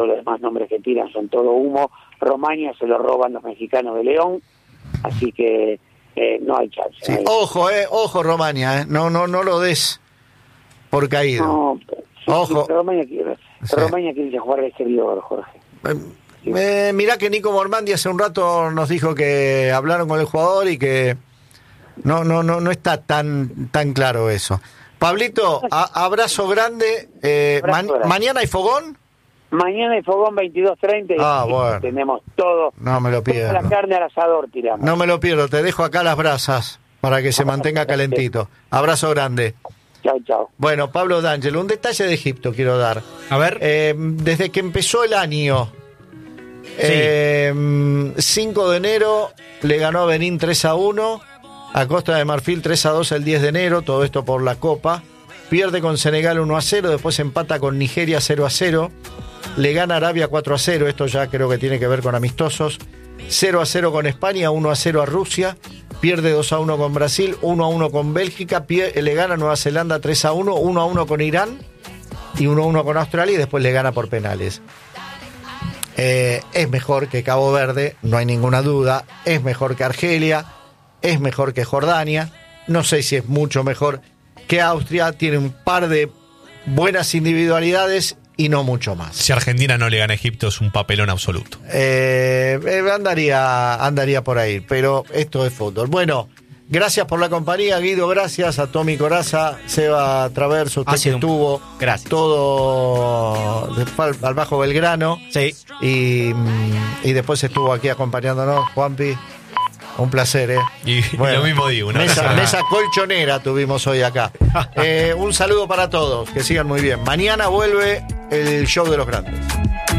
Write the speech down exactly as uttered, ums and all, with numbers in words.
los demás nombres que tiran son todo humo. Romaña se lo roban los mexicanos de León, así que eh, no hay chance. Sí, no hay ojo, eh, ojo Romaña, eh, no, no, no lo des por caído. No, sí, ojo. Sí, Romaña quiere, Sí. Romaña quiere jugar al exterior, Jorge. Eh, eh, mirá que Nico Mormandi hace un rato nos dijo que hablaron con el jugador y que no, no, no, no está tan, tan claro eso. Pablito, a, abrazo grande. Eh, Abrazo ma- grande. ¿Mañana hay fogón? Mañana hay fogón veintidós treinta y Ah, bueno. tenemos todo. No me lo Toda pierdo. la carne al asador tiramos. No me lo pierdo, te dejo acá las brasas para que se mantenga calentito. Abrazo grande. Chao, chao. Bueno, Pablo D'Angelo, un detalle de Egipto quiero dar. A ver. Eh, desde que empezó el año, eh, cinco de enero, le ganó a Benín tres a uno, a Costa de Marfil tres a dos el diez de enero, todo esto por la Copa. Pierde con Senegal uno a cero, después empata con Nigeria cero a cero, le gana a Arabia cuatro a cero, esto ya creo que tiene que ver con amistosos, cero a cero con España, uno a cero a Rusia, pierde dos a uno con Brasil, uno a uno con Bélgica, pie, le gana a Nueva Zelanda tres a uno, uno a uno con Irán y uno a uno con Australia y después le gana por penales. Eh, es mejor que Cabo Verde, no hay ninguna duda, es mejor que Argelia, es mejor que Jordania, no sé si es mucho mejor que Austria, tiene un par de buenas individualidades y no mucho más. Si Argentina no le gana a Egipto es un papelón absoluto. Eh, eh, andaría, andaría por ahí, pero esto es fútbol. Bueno, gracias por la compañía, Guido, gracias a Tommy Coraza, Seba Traverso, usted Ha que sido un- estuvo Gracias. todo de- al, al Bajo Belgrano. Sí. Y, mm, y después estuvo aquí acompañándonos, Juanpi. Un placer, ¿eh? Y lo mismo digo, una mesa, persona- mesa colchonera tuvimos hoy acá. Eh, un saludo para todos, que sigan muy bien. Mañana vuelve el show de los grandes.